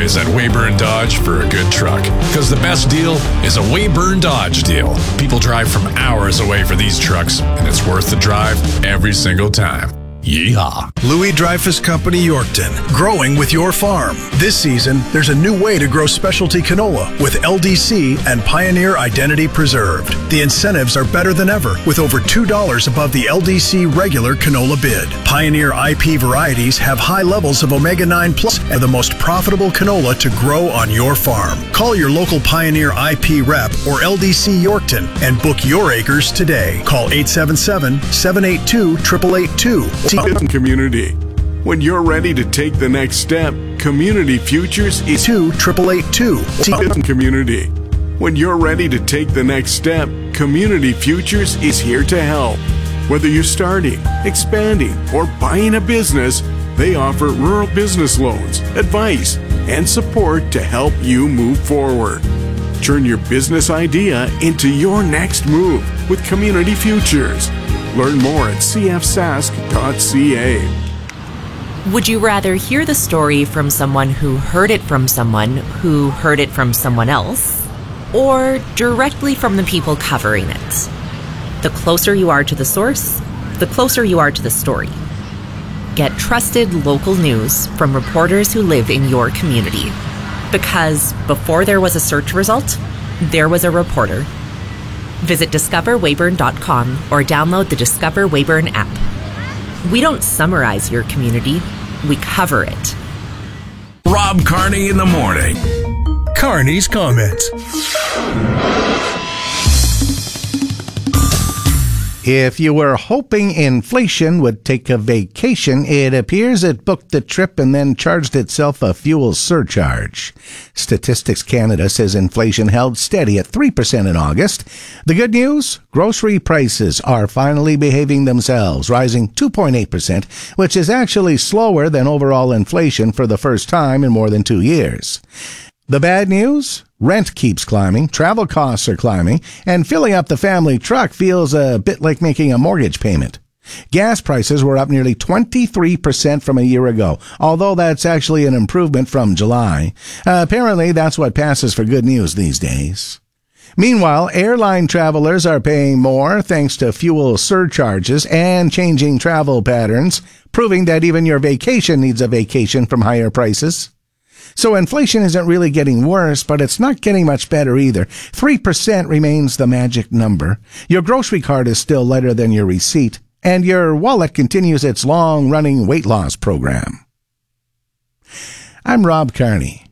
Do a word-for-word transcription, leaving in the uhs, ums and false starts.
always at Weyburn Dodge for a good truck. Because the best deal is a Weyburn Dodge deal. People drive from hours away for these trucks, and it's worth the drive every single time. Yeehaw. Louis Dreyfus Company, Yorkton. Growing with your farm. This season, there's a new way to grow specialty canola with L D C and Pioneer Identity Preserved. The incentives are better than ever, with over two dollars above the L D C regular canola bid. Pioneer I P varieties have high levels of omega nine plus and are the most profitable canola to grow on your farm. Call your local Pioneer I P rep or L D C Yorkton and book your acres today. Call eight seven seven, seven eight two, eight eight eight two. Community. When you're ready to take the next step, Community Futures is two eight eight two. Community. When you're ready to take the next step, Community Futures is here to help. Whether you're starting, expanding, or buying a business, they offer rural business loans, advice, and support to help you move forward. Turn your business idea into your next move with Community Futures. Learn more at c f sask dot c a. Would you rather hear the story from someone who heard it from someone who heard it from someone else, or directly from the people covering it? The closer you are to the source, the closer you are to the story. Get trusted local news from reporters who live in your community. Because before there was a search result, there was a reporter. Visit discover weyburn dot com or download the Discover Weyburn app. We don't summarize your community, we cover it. Rob Carney in the morning. Carney's Comments. If you were hoping inflation would take a vacation, it appears it booked the trip and then charged itself a fuel surcharge. Statistics Canada says inflation held steady at three percent in August. The good news? Grocery prices are finally behaving themselves, rising two point eight percent, which is actually slower than overall inflation for the first time in more than two years. The bad news? Rent keeps climbing, travel costs are climbing, and filling up the family truck feels a bit like making a mortgage payment. Gas prices were up nearly twenty-three percent from a year ago, although that's actually an improvement from July. Uh, apparently, that's what passes for good news these days. Meanwhile, airline travelers are paying more thanks to fuel surcharges and changing travel patterns, proving that even your vacation needs a vacation from higher prices. So inflation isn't really getting worse, but it's not getting much better either. three percent remains the magic number. Your grocery cart is still lighter than your receipt, and your wallet continues its long-running weight loss program. I'm Rob Carney.